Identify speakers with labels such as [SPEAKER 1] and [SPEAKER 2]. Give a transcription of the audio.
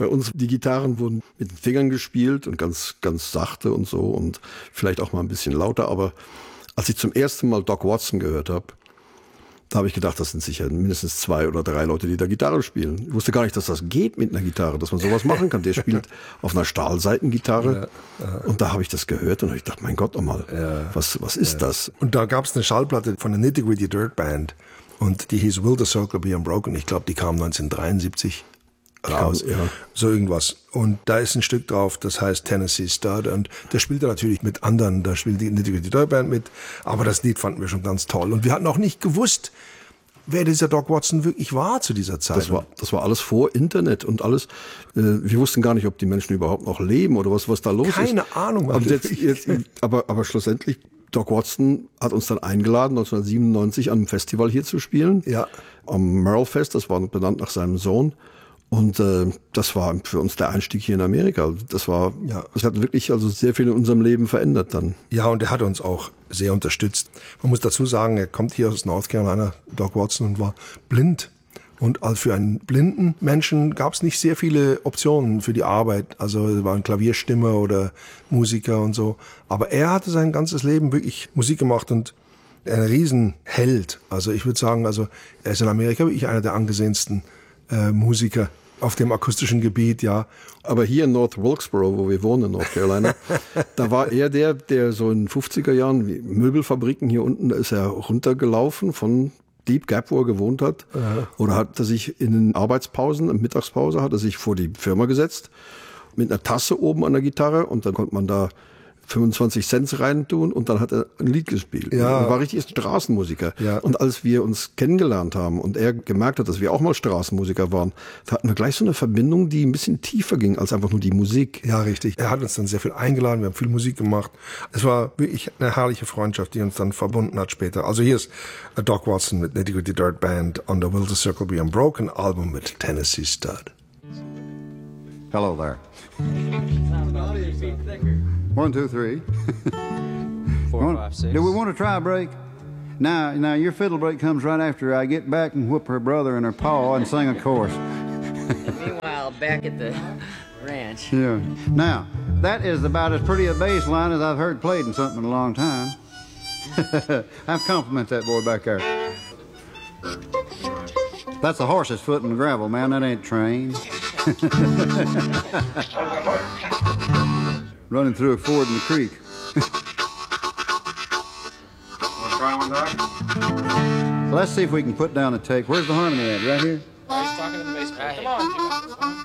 [SPEAKER 1] Bei uns, die Gitarren wurden mit den Fingern gespielt und ganz, ganz sachte und so und vielleicht auch mal ein bisschen lauter. Aber als ich zum ersten Mal Doc Watson gehört habe, da habe ich gedacht, das sind sicher mindestens 2 oder 3 Leute, die da Gitarre spielen. Ich wusste gar nicht, dass das geht mit einer Gitarre, dass man sowas machen kann. Der spielt auf einer Stahlseitengitarre. Und da habe ich das gehört und habe ich gedacht, mein Gott, nochmal, was ist das?
[SPEAKER 2] Und da gab es eine Schallplatte von der Nitty-Gritty Dirt Band und die hieß Will the Circle Be Unbroken. Ich glaube, die kam 1973 raus.
[SPEAKER 1] Ja.
[SPEAKER 2] So irgendwas. Und da ist ein Stück drauf, das heißt Tennessee Stud. Und da spielt er natürlich mit anderen, da spielt die Nitty-Gritty Dirt Band mit. Aber das Lied fanden wir schon ganz toll. Und wir hatten auch nicht gewusst, wer dieser Doc Watson wirklich war zu dieser Zeit.
[SPEAKER 1] Das war alles vor Internet und alles. Wir wussten gar nicht, ob die Menschen überhaupt noch leben oder was da los ist.
[SPEAKER 2] Keine Ahnung.
[SPEAKER 1] Aber schlussendlich, Doc Watson hat uns dann eingeladen, 1997 an einem Festival hier zu spielen.
[SPEAKER 2] Ja.
[SPEAKER 1] Am Merrill Fest, das war benannt nach seinem Sohn. Und das war für uns der Einstieg hier in Amerika. Das hat wirklich also sehr viel in unserem Leben verändert dann.
[SPEAKER 2] Ja, und er hat uns auch sehr unterstützt. Man muss dazu sagen, er kommt hier aus North Carolina, Doc Watson, und war blind. Und für einen blinden Menschen gab es nicht sehr viele Optionen für die Arbeit. Also er war ein Klavierstimmer oder Musiker und so. Aber er hatte sein ganzes Leben wirklich Musik gemacht und ein Riesenheld. Also ich würde sagen, also er ist in Amerika wirklich einer der angesehensten Musiker auf dem akustischen Gebiet, ja.
[SPEAKER 1] Aber hier in North Wilkesboro, wo wir wohnen in North Carolina, da war er der so in den 50er Jahren, wie Möbelfabriken hier unten, da ist er runtergelaufen von Deep Gap, wo er gewohnt hat. Oder hat er sich in den Arbeitspausen, in Mittagspause, hat er sich vor die Firma gesetzt, mit einer Tasse oben an der Gitarre und dann konnte man da 25 Cent reintun und dann hat er ein Lied gespielt.
[SPEAKER 2] Ja.
[SPEAKER 1] Er war richtig Straßenmusiker.
[SPEAKER 2] Ja.
[SPEAKER 1] Und als wir uns kennengelernt haben und er gemerkt hat, dass wir auch mal Straßenmusiker waren, da hatten wir gleich so eine Verbindung, die ein bisschen tiefer ging als einfach nur die Musik.
[SPEAKER 2] Ja, richtig. Er hat uns dann sehr viel eingeladen, wir haben viel Musik gemacht. Es war wirklich eine herrliche Freundschaft, die uns dann verbunden hat später. Also hier ist Doc Watson mit Nitty-Gritty Dirt Band on the Will the Circle Be Unbroken Album mit Tennessee Stud.
[SPEAKER 3] Hello there. 1, 2, 3.
[SPEAKER 4] 4, 5, 6.
[SPEAKER 3] Do we want to try a break? Now, your fiddle break comes right after I get back and whoop her brother and her paw and sing a chorus.
[SPEAKER 4] Meanwhile, back at the ranch.
[SPEAKER 3] Yeah. Now, that is about as pretty a bass line as I've heard played in something in a long time. I compliment that boy back there. That's a horse's foot in the gravel, man. That ain't trained. Running through a ford in the creek.
[SPEAKER 5] Try one, Doc?
[SPEAKER 3] Let's see if we can put down a take. Where's the harmony at? Right here?
[SPEAKER 4] He's talking to the bass player. Come on.